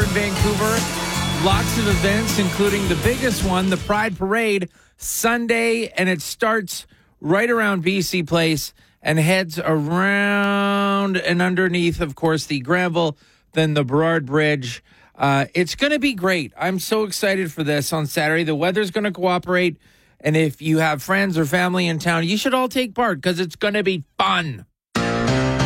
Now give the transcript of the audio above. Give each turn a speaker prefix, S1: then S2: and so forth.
S1: in Vancouver. Lots of events, including the biggest one, the Pride Parade, Sunday, and it starts right around BC Place and heads around and underneath, of course, the Granville, then the Burrard Bridge. It's going to be great. I'm so excited for this on Saturday. The weather's going to cooperate, and if you have friends or family in town, you should all take part because it's going to be fun.